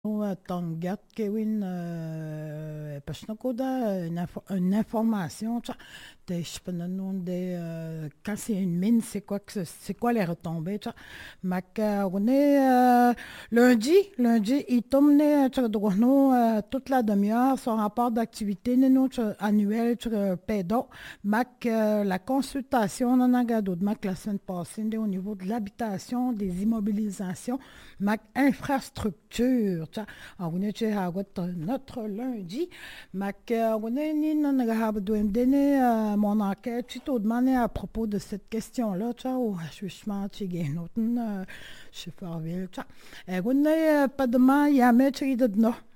Tangat Kevin parce que une information je peux demander quand c'est une mine c'est quoi les retombées on est lundi il tombe toute la demi-heure son rapport d'activité nous annuel pédo la consultation on a regardé la semaine passée au niveau de l'habitation des immobilisations infrastructure on est notre lundi on est mon enquête tu t'as demandé à propos de cette question là au jugement chez Farville on est pas demain il y a mettre de